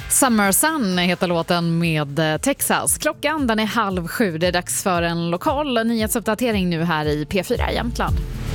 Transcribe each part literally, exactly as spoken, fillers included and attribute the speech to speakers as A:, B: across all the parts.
A: Summer Sun heter låten med Texas. Klockan den är halv sju. Det är dags för en lokal nyhetsuppdatering nu här i P fyra Jämtland.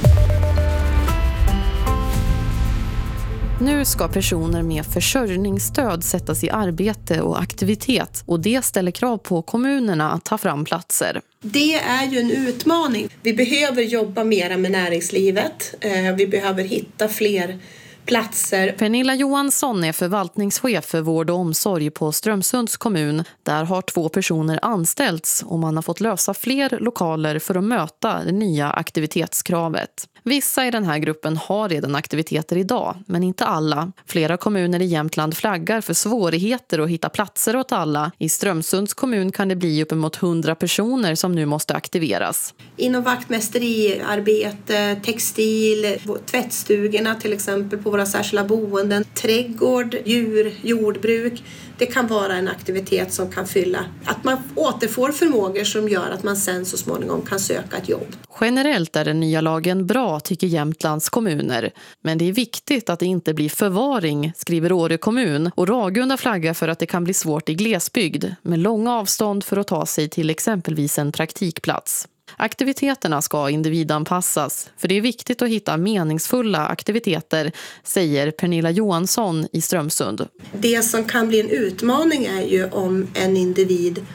B: Nu ska personer med försörjningsstöd sättas i arbete och aktivitet, och det ställer krav på kommunerna att ta fram platser.
C: Det är ju en utmaning. Vi behöver jobba mer med näringslivet. Vi behöver hitta fler platser.
B: Pernilla Johansson är förvaltningschef för vård och omsorg på Strömsunds kommun. Där har två personer anställts och man har fått lösa fler lokaler för att möta det nya aktivitetskravet. Vissa i den här gruppen har redan aktiviteter idag, men inte alla. Flera kommuner i Jämtland flaggar för svårigheter att hitta platser åt alla. I Strömsunds kommun kan det bli uppemot hundra personer som nu måste aktiveras.
C: Inom vaktmästeriarbete, textil, tvättstugorna till exempel på våra särskilda boenden, trädgård, djur, jordbruk. Det kan vara en aktivitet som kan fylla att man återfår förmågor som gör att man sen så småningom kan söka ett jobb.
B: Generellt är den nya lagen bra, tycker Jämtlands kommuner. Men det är viktigt att det inte blir förvaring, skriver Åre kommun. Och Ragunda flaggar för att det kan bli svårt i glesbygd med långa avstånd för att ta sig till exempelvis en praktikplats. Aktiviteterna ska individanpassas, för det är viktigt att hitta meningsfulla aktiviteter, säger Pernilla Johansson i Strömsund.
C: Det som kan bli en utmaning är ju om en individ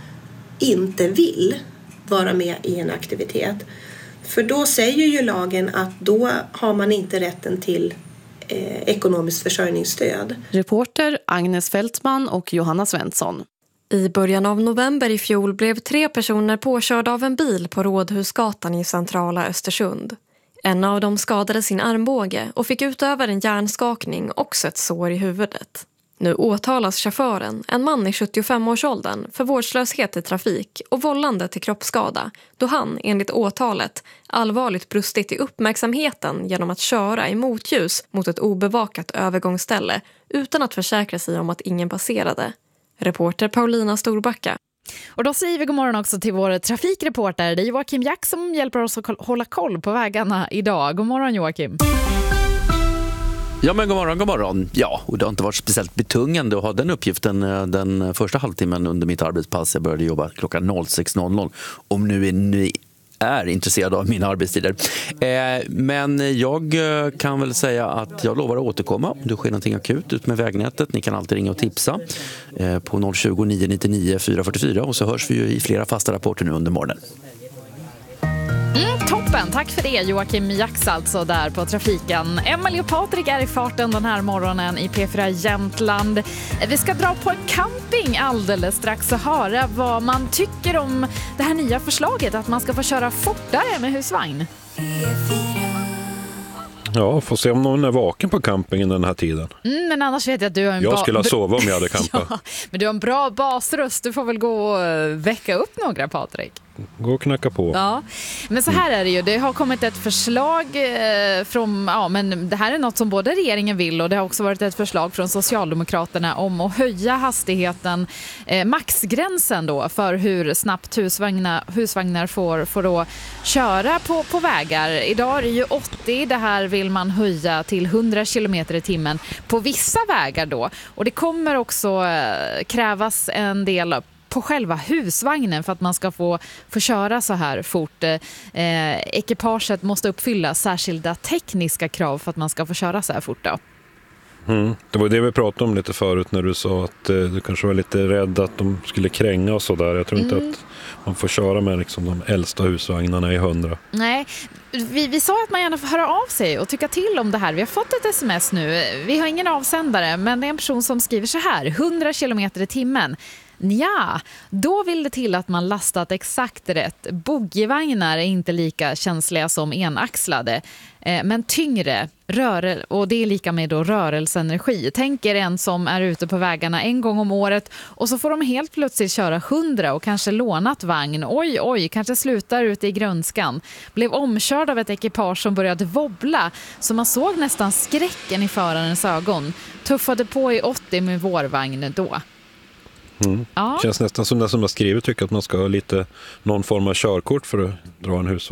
C: inte vill vara med i en aktivitet. För då säger ju lagen att då har man inte rätten till eh, ekonomiskt försörjningsstöd.
B: Reporter Agnes Fältman och Johanna Svensson.
D: I början av november i fjol blev tre personer påkörda av en bil på Rådhusgatan i centrala Östersund. En av dem skadade sin armbåge och fick utöver en hjärnskakning också ett sår i huvudet. Nu åtalas chauffören, en man i sjuttiofem-årsåldern, för vårdslöshet i trafik och vållande till kroppsskada, då han, enligt åtalet, allvarligt brustit i uppmärksamheten genom att köra i motljus mot ett obevakat övergångsställe utan att försäkra sig om att ingen passerade. Reporter Paulina Storbacka.
A: Och då säger vi god morgon också till vår trafikreporter. Det är Joakim Jack som hjälper oss att hålla koll på vägarna idag. God morgon Joakim.
E: Ja men god morgon, god morgon. Ja, och det har inte varit speciellt betungande att ha den uppgiften den första halvtimmen under mitt arbetspass. Jag började jobba klockan sex noll noll. Om nu är ni är intresserad av mina arbetstider. Eh, men jag kan väl säga att jag lovar att återkomma om det sker någonting akut ut med vägnätet. Ni kan alltid ringa och tipsa eh, på noll tjugo, nio nittionio, fyra fyrtiofyra och så hörs vi ju i flera fasta rapporter nu under morgonen.
A: Mm, toppen, tack för det Joakim Jax alltså där på trafiken. Emily och Patrik är i farten den här morgonen i P fyra Jämtland. Vi ska dra på en camping alldeles strax och höra vad man tycker om det här nya förslaget att man ska få köra fortare med husvagn.
F: Ja, får se om någon är vaken på campingen den här tiden.
A: Mm, men annars vet jag att du har en
F: Jag
A: ba-
F: skulle ha sovit om jag hade campat.
A: ja, men du har en bra basröst. Du får väl gå och väcka upp några, Patrik.
F: Gå och knacka på.
A: Ja, men så här är det ju. Det har kommit ett förslag eh, från, ja men det här är något som både regeringen vill och det har också varit ett förslag från Socialdemokraterna om att höja hastigheten, eh, maxgränsen då för hur snabbt husvagnar, husvagnar får, får då köra på, på vägar. Idag är det ju åttio, det här vill man höja till hundra kilometer i timmen på vissa vägar då. Och det kommer också eh, krävas en del på själva husvagnen för att man ska få, få köra så här fort. Eh, ekipaget måste uppfylla särskilda tekniska krav för att man ska få köra så här fort då.
F: Mm. Det var det vi pratade om lite förut när du sa att eh, du kanske var lite rädd att de skulle kränga och sådär. Jag tror
A: Mm.
F: inte att man får köra med liksom de äldsta husvagnarna i hundra.
A: Nej, vi, vi sa att man gärna får höra av sig och tycka till om det här. Vi har fått ett sms nu. Vi har ingen avsändare, men det är en person som skriver så här. hundra kilometer i timmen. Ja, då vill det till att man lastat exakt rätt. Boogievagnar är inte lika känsliga som enaxlade, eh, men tyngre rörel- och det är lika med då rörelseenergi. Tänk er en som är ute på vägarna en gång om året och så får de helt plötsligt köra hundra och kanske lånat vagn. Oj, oj, kanske slutar ute i grönskan. Blev omkörd av ett ekipage som började wobbla så man såg nästan skräcken i förarens ögon. Tuffade på i åttio med vår vagn då.
F: Mm.
A: Ja.
F: Känns nästan som den som har skrivit tycker att man ska ha lite någon form av körkort för att dra en husvagn.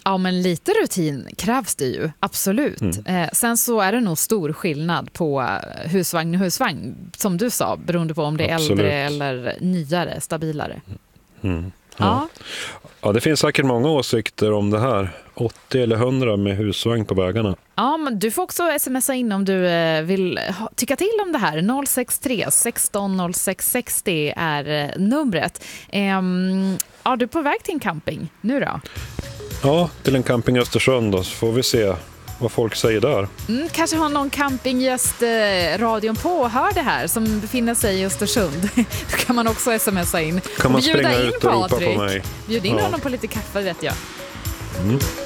A: Ja, men lite rutin krävs det ju, absolut.
F: Mm.
A: Eh, sen så är det nog stor skillnad på husvagn och husvagn, som du sa, beroende på om det är
F: Absolut.
A: äldre eller nyare, stabilare.
F: Mm.
A: Ja.
F: Ja. Ja, det finns säkert många åsikter om det här. åttio eller hundra med husvagn på vägarna.
A: Ja, men du får också smsa in om du eh, vill ha, tycka till om det här. noll sex tre sexton noll sex sextio är eh, numret. Ehm, ja, du är på väg till en camping nu då?
F: Ja, till en camping i Östersund då, så får vi se vad folk säger där.
A: Mm, kanske har någon campinggäst eh, radion på och hör det här som befinner sig i Östersund. Då kan man också smsa in.
F: Kan man
A: Bjuda
F: springa
A: in
F: ut och ropa
A: Patrik.
F: på mig?
A: Bjud in
F: Ja.
A: honom på lite kaffe, vet jag.
F: Mm.